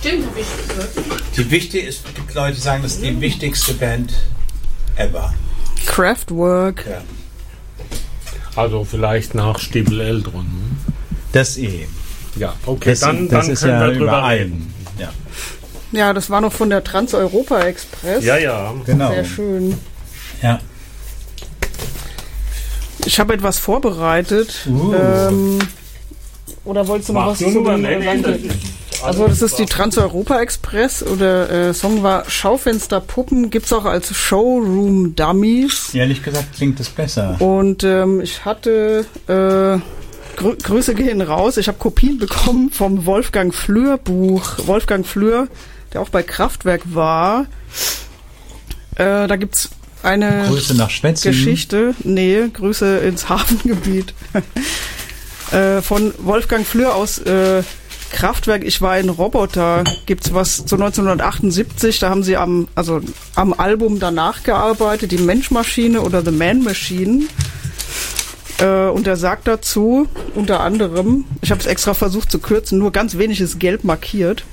Stimmt, die wichtig ist, es gibt Leute, die sagen, das ist die wichtigste Band ever. Kraftwerk. Ja. Also vielleicht nach Stiebel Eldron. Das eh. Ja, okay, dann ist können ja wir drüber reden. Ja. Ja, das war noch von der Trans-Europa-Express. Ja, Genau. Sehr schön. Ja. Ich habe etwas vorbereitet. Oder wolltest du noch was zu dem Also das ist die Trans-Europa-Express oder Song war Schaufensterpuppen, gibt's auch als Showroom-Dummies. Ehrlich gesagt klingt das besser. Und ich hatte Grüße gehen raus. Ich habe Kopien bekommen vom Wolfgang Flür Buch. Wolfgang Flür, der auch bei Kraftwerk war. Da gibt's eine Grüße nach Schwetzingen. Geschichte. Nee, Grüße ins Hafengebiet. Von Wolfgang Flür aus Kraftwerk, ich war ein Roboter, gibt's was zu 1978, da haben sie am Album danach gearbeitet, die Mensch-Maschine oder The Man-Machine. Und er sagt dazu, unter anderem, ich habe es extra versucht zu kürzen, nur ganz wenig ist gelb markiert.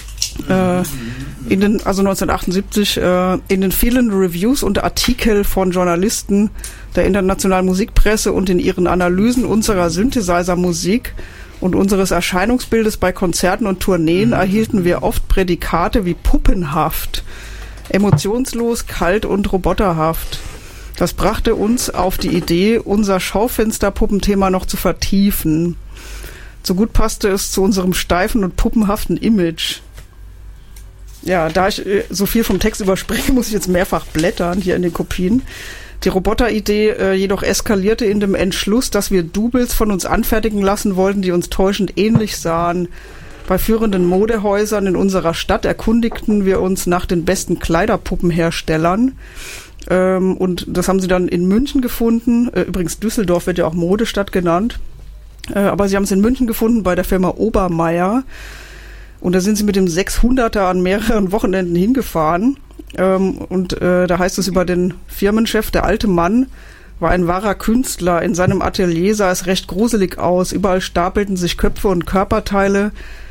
1978, in den vielen Reviews und Artikel von Journalisten der internationalen Musikpresse und in ihren Analysen unserer Synthesizer-Musik und unseres Erscheinungsbildes bei Konzerten und Tourneen erhielten wir oft Prädikate wie puppenhaft, emotionslos, kalt und roboterhaft. Das brachte uns auf die Idee, unser Schaufensterpuppenthema noch zu vertiefen. So gut passte es zu unserem steifen und puppenhaften Image. Ja, da ich so viel vom Text überspringe, muss ich jetzt mehrfach blättern hier in den Kopien. Die Roboteridee jedoch eskalierte in dem Entschluss, dass wir Doubles von uns anfertigen lassen wollten, die uns täuschend ähnlich sahen. Bei führenden Modehäusern in unserer Stadt erkundigten wir uns nach den besten Kleiderpuppenherstellern. Und das haben sie dann in München gefunden. Übrigens, Düsseldorf wird ja auch Modestadt genannt. Aber sie haben es in München gefunden bei der Firma Obermeier. Und da sind sie mit dem 600er an mehreren Wochenenden hingefahren. Da heißt es über den Firmenchef, der alte Mann war ein wahrer Künstler. In seinem Atelier sah es recht gruselig aus. Überall stapelten sich Köpfe und Körperteile